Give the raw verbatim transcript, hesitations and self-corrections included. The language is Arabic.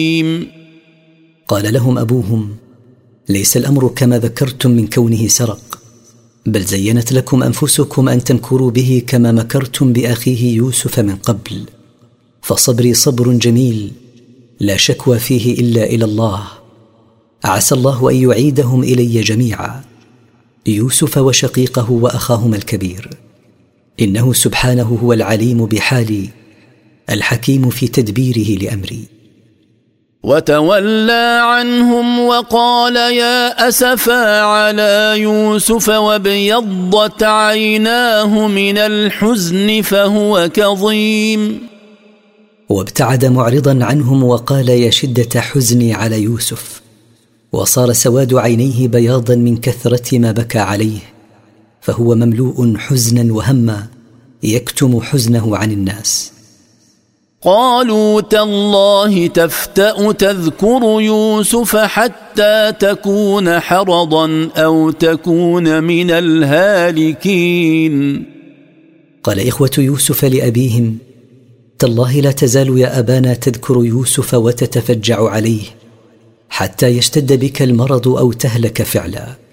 قال لهم أبوهم: ليس الأمر كما ذكرتم من كونه سرق، بل زينت لكم أنفسكم أن تمكروا به كما مكرتم بأخيه يوسف من قبل، فصبري صبر جميل لا شكوى فيه إلا إلى الله، عسى الله أن يعيدهم إلي جميعا، يوسف وشقيقه وأخاهما الكبير، إنه سبحانه هو العليم بحالي الحكيم في تدبيره لأمري. وتولى عنهم وقال: يا أسفا على يوسف وابيضت عيناه من الحزن فهو كظيم. وابتعد معرضا عنهم وقال: يا شدة حزني على يوسف، وصار سواد عينيه بياضا من كثرة ما بكى عليه، فهو مملوء حزنا وهما يكتم حزنه عن الناس. قالوا: تالله تفتأ تذكر يوسف حتى تكون حرضا أو تكون من الهالكين. قال إخوة يوسف لأبيهم: تالله لا تزال يا أبانا تذكر يوسف وتتفجع عليه حتى يشتد بك المرض أو تهلك فعلا.